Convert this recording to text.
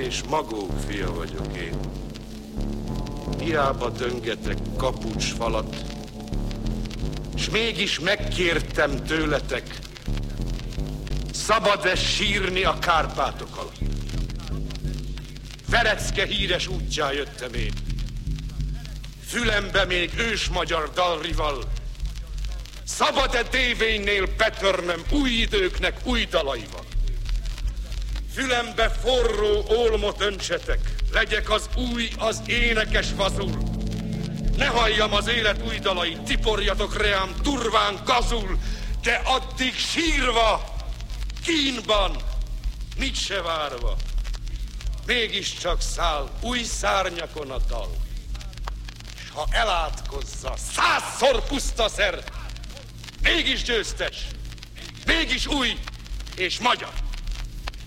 és Magó fia vagyok én. Hiába döngetek kapucsfalat, s mégis megkértem tőletek, szabad-e sírni a Kárpátok alatt? Verecke híres útján jöttem én. Fülembe még ősmagyar dalrival, szabad-e dévénynél betörnöm új időknek új dalaival? Fülembe forró ólmot öntsetek, legyek az új, az énekes vazul. Ne halljam az élet új dalait, tiporjatok reám durván gazul, de addig sírva, kínban, mit se várva, mégiscsak száll új szárnyakon a dal. S ha elátkozza 100-szor pusztaszer, mégis győztes, mégis új és magyar.